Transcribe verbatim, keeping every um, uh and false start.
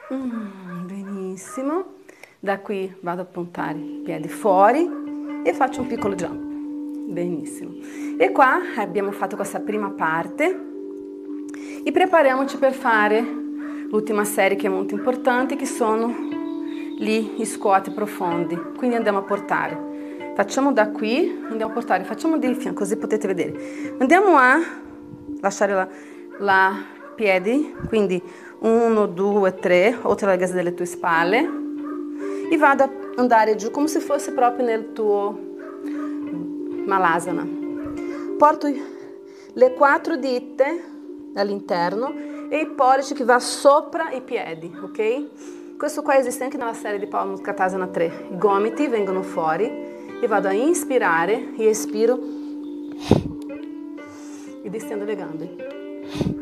Mm, benissimo. Da qui vado a puntare i piedi fuori e faccio un piccolo jump. Benissimo. E qua abbiamo fatto questa prima parte e prepariamoci per fare l'ultima serie che è molto importante, che sono gli squat profondi. Quindi andiamo a portare. Facciamo da qui, andiamo a portare, facciamo di fianco così potete vedere. Andiamo a lasciare la, la piedi, quindi uno, due, tre, oltre la gasa delle tue spalle e vado ad andare giù come se fosse proprio nel tuo Malasana. Porto le quattro dita all'interno e i pollici che va sopra i piedi, ok? Questo qua esiste anche nella serie di Pala Utkatasana tre. I gomiti vengono fuori e vado a inspirare e espiro e distendo le gambe.